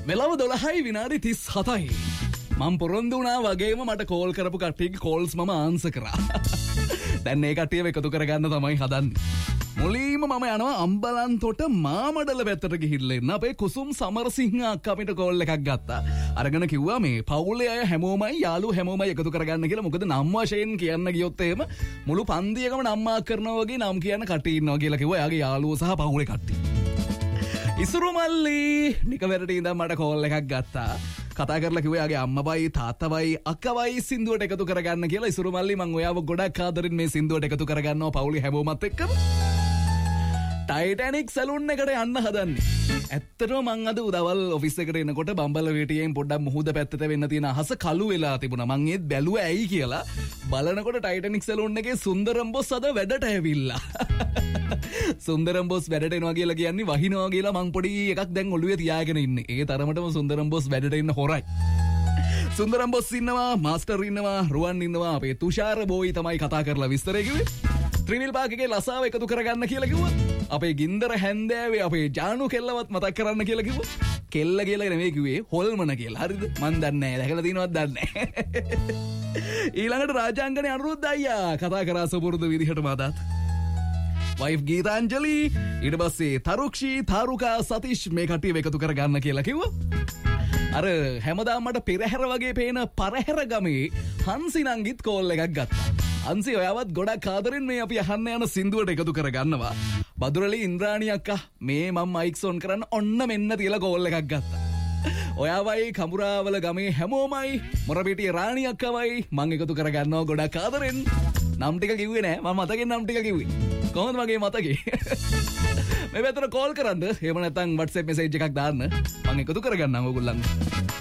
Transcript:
වෙලාව 12යි විනාඩි 37යි. මම පොරොන්දු වුණා වගේම මට කෝල් කරපු කට්ටියගේ කෝල්ස් මම ආන්සර් කරා. දැන් මේ කට්ටියව එකතු කරගන්න තමයි හදන්නේ. මුලින්ම මම යනවා අම්බලන්තොට මාමඩල පැත්තට ගිහිල්ලා ඉන්න අපේ කුසුම් සමරසිංහ අක්කා අපිට කෝල් එකක් ගත්තා. අරගෙන කිව්වා මේ පවුලේ අය හැමෝමයි යාළුවෝ හැමෝමයි එකතු කරගන්න කියලා. මොකද නම් වශයෙන් කියන්න ගියොත් එහෙම මුළු පන්තියකම නම් මාක් කරනවා වගේ නම් කියන්න කට්ටිය ඉන්නවා කියලා කිව්වා. එයාගේ යාළුවෝ සහ පවුලේ කට්ටිය. ඉසුරු මල්ලි නිකවැරට ඉඳන් මට කෝල් එකක් ගත්තා. කතා කරලා කිව්වා යාගේ අම්මබයි තාත්තබයි අක්කබයි සින්දුවට එකතු කරගන්න කියලා. ඉසුරු මල්ලි මං ඔයාව ගොඩක් ආදරෙන් මේ සින්දුවට එකතු කරගන්නවා පවුලේ හැමෝමත් එක්කම. ටයිටැනික් සැලුන් එකට යන්න හදන්නේ. ඇත්තටම මං අද උදවල් ඔෆිස් එකට එනකොට බම්බලවේටියෙන් පොඩ්ඩක් මුහුද පැත්තට වෙන්න තියෙන අහස කළු වෙලා තිබුණා. මං ඒත් බැලුවා ඇයි කියලා. බලනකොට ටයිටැනික් සැලුන් එකේ සුන්දරම් බොස් අද වැඩට ඇවිල්ලා. සුන්දරම් බොස් වැඩට එනවා කියලා කියන්නේ වහිනවා කියලා මං පොඩි එකක් දැන් ඔළුවේ තියාගෙන ඉන්නේ. ඒ තරමටම සුන්දරම් බොස් වැඩට එන්න හොරයි. සුන්දරම් බොස් ඉන්නවා, මාස්ටර් ඉන්නවා, රුවන් ඉන්නවා, අපේ තුෂාර බෝයි තමයි කතා කරලා විස්තරය කිව්වේ. ත්‍රිවිල් පාකගේ ලසාව එකතු කරගන්න කියලා කිව්වා. අපේ ගින්දර හැන්දෑවේ අපේ ජානු කෙල්ලවත් මතක් කරන්න කියලා කිව්වා. කෙල්ල කියලා නෙමෙයි කිව්වේ හොල්මන කියලා. හරිද? මන් දන්නේ නැහැ. දැකලා තියෙනවද දන්නේ නැහැ. ඊළඟට රාජාංගනේ අනුරුද්ධ අයියා කතා කරා සුපුරුදු විදිහටම අදත්. වයිෆ් ගීතාංජලි ඊට පස්සේ තරුක්ෂි තාරුකා සතිෂ් මේ කට්ටියව එකතු කරගන්න කියලා කිව්වා. අර හැමදාම මට පෙරහැර වගේ පේන පරහැර ගමේ හන්සි නංගිත් කෝල් එකක් ගත්තා. අන්සි ඔයාවත් ගොඩක් ආදරෙන් මේ අපි අහන්න යන සින්දුවට එකතු කරගන්නවා. බදුරලි ඉන්ද්‍රාණි අක්කා මේ මම මයික්ස් ඔන් කරන්න ඔන්න මෙන්න තියලා කෝල් එකක් ගත්තා. ඔයාවයි කමුරාවල ගමේ හැමෝමයි මොරපිටියේ රාණි අක්කවයි මම එකතු කරගන්නවා ගොඩක් ආදරෙන්. නම් ටික කිව්වේ නෑ මම මතකෙන් නම් ටික කිව්වේ. කොහොමද මගේ මතකේ? මේ පැත්තට කෝල් කරන්න එහෙම නැත්නම් WhatsApp message එකක් දාන්න මම එකතු කරගන්නම් ඔයගොල්ලන්.